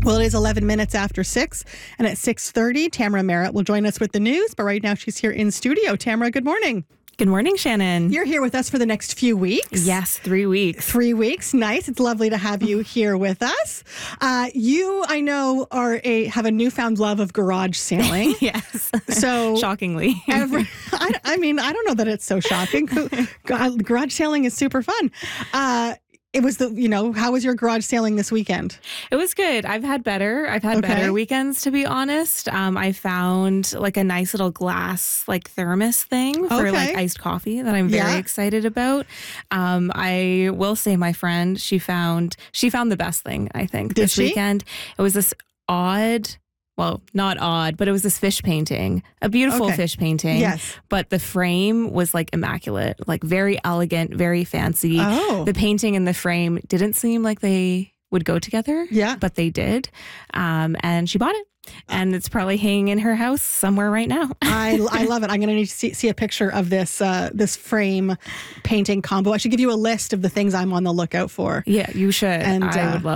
Well, it is 11 minutes after 6, and at 6:30, Tamara Merritt will join us with the news, but right now she's here in studio. Tamara, good morning. Good morning, Shannon. You're here with us for the next few weeks. Yes, 3 weeks. 3 weeks. Nice. It's lovely to have you here with us. You, I know, have a newfound love of garage sailing. Yes. So shockingly. I mean, I don't know that it's so shocking. Garage sailing is super fun. It was how was your garage sailing this weekend? It was good. I've had better weekends, to be honest. I found like a nice little glass thermos thing for iced coffee that I'm very excited about. I will say my friend, she found the best thing, I think, this weekend. It was this not odd, but it was this fish painting, a beautiful fish painting. Yes. But the frame was immaculate, very elegant, very fancy. Oh. The painting and the frame didn't seem like they would go together. Yeah. But they did. And she bought it. And it's probably hanging in her house somewhere right now. I love it. I'm going to need to see a picture of this frame painting combo. I should give you a list of the things I'm on the lookout for. Yeah, you should. And I would love